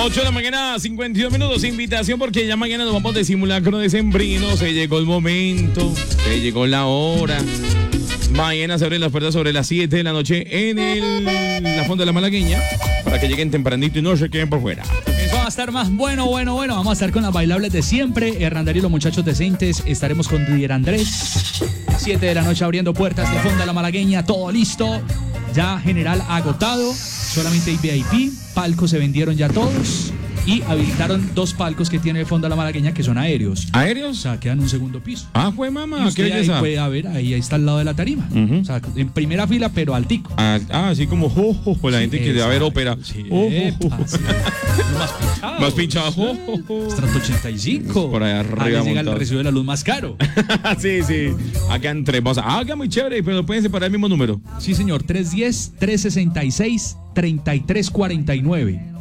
8 de la mañana, 52 minutos. Invitación porque ya mañana nos vamos de simulacro decembrino. Se llegó el momento, se llegó la hora. Mañana se abren las puertas sobre las 7 de la noche en la Fonda de la Malagueña para que lleguen tempranito y no se queden por fuera. Eso va a estar más bueno. Vamos a estar con las bailables de siempre. Hernandario y los muchachos decentes. Estaremos con Didier Andrés. 7 de la noche abriendo puertas de Fonda de la Malagueña. Todo listo. Ya general agotado. Solamente hay VIP. Palcos se vendieron ya todos. Y habilitaron 2 palcos que tiene el Fondo de la Malagueña que son aéreos. ¿Aéreos? O sea, quedan un segundo piso. Ah, fue mamá. Y usted ahí puede ver, ahí está al lado de la tarima. O sea, en primera fila, pero altico. Así como pues la gente que debe ver ópera. Sí, más pinchado. Estrato 85. Por allá arriba. Ahí llega el recibo de la luz más caro. Sí. Acá entre vos. Acá muy chévere, pero pueden separar el mismo número. Sí, señor. 310-366-3349.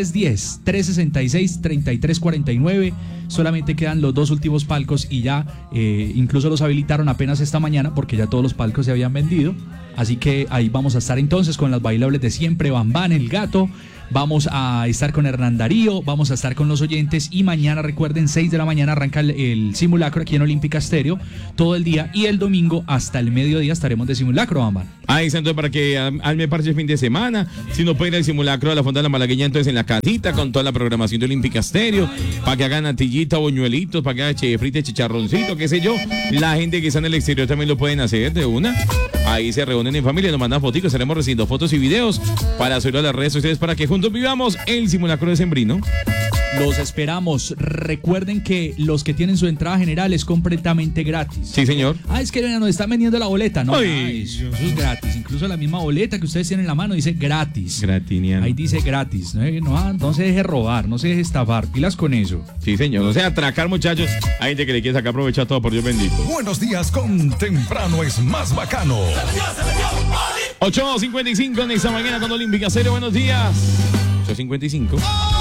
310-366-3349. Solamente quedan los 2 últimos palcos y ya incluso los habilitaron apenas esta mañana porque ya todos los palcos se habían vendido. Así que ahí vamos a estar entonces con las bailables de siempre, Bambán, El Gato. Vamos a estar con Hernán Darío, vamos a estar con los oyentes y mañana, recuerden, 6 de la mañana arranca el simulacro aquí en Olímpica Estéreo, todo el día, y el domingo hasta el mediodía estaremos de simulacro, Bambán. Ahí está, entonces para que me parche el fin de semana, si no puede ir al simulacro de la Fonda de la Malagueña, entonces en la casita con toda la programación de Olímpica Estéreo, para que hagan natillita, boñuelitos, para que hagan chefrite, chicharroncito, qué sé yo. La gente que está en el exterior también lo pueden hacer de una. Ahí se reúnen en familia, nos mandan fotos, estaremos recibiendo fotos y videos para subirlo a las redes sociales para que juntos vivamos el simulacro decembrino. Los esperamos. Recuerden que los que tienen su entrada general es completamente gratis. Sí, señor. Es que nos están vendiendo la boleta. No, Ay, eso es gratis. Incluso la misma boleta que ustedes tienen en la mano dice gratis. Gratiniano. Ahí dice gratis. No se deje robar, no se deje estafar. Pilas con eso. Sí, señor. O sea, atracar, muchachos. Hay gente que le quiere sacar provecho a todo, por Dios bendito. Buenos días con Temprano es más bacano. 8:55 en esta mañana con Olímpica Estéreo. Buenos días. 8:55.